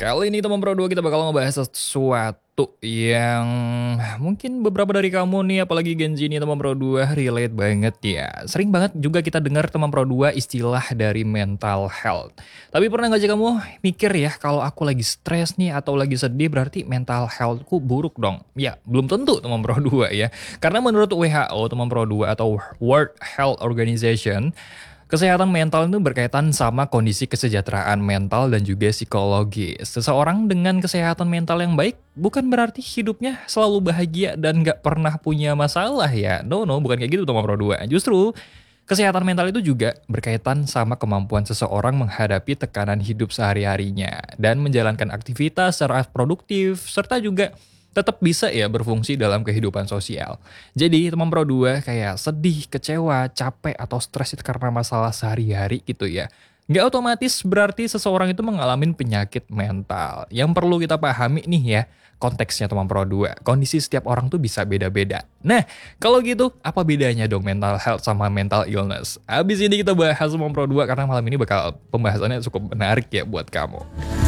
Kali ini teman Pro 2 kita bakal ngebahas sesuatu yang mungkin beberapa dari kamu nih, apalagi Gen Z nih teman Pro 2 relate banget ya. Sering banget juga kita dengar teman Pro 2 istilah dari mental health. Tapi pernah gak sih kamu mikir ya, kalau aku lagi stres nih atau lagi sedih berarti mental healthku buruk dong? Ya, belum tentu teman Pro 2 ya. Karena menurut WHO teman Pro 2 atau World Health Organization, kesehatan mental itu berkaitan sama kondisi kesejahteraan mental dan juga psikologis. Seseorang dengan kesehatan mental yang baik bukan berarti hidupnya selalu bahagia dan gak pernah punya masalah ya. No, bukan kayak gitu teman Pro 2. Justru kesehatan mental itu juga berkaitan sama kemampuan seseorang menghadapi tekanan hidup sehari-harinya dan menjalankan aktivitas secara produktif, serta juga tetap bisa ya berfungsi dalam kehidupan sosial. Jadi teman Pro 2 kayak sedih, kecewa, capek, atau stres itu karena masalah sehari-hari gitu ya. Nggak otomatis berarti seseorang itu mengalami penyakit mental. Yang perlu kita pahami nih ya, konteksnya teman Pro 2. Kondisi setiap orang tuh bisa beda-beda. Nah, kalau gitu apa bedanya dong mental health sama mental illness? Abis ini kita bahas teman Pro 2 karena malam ini bakal pembahasannya cukup menarik ya buat kamu.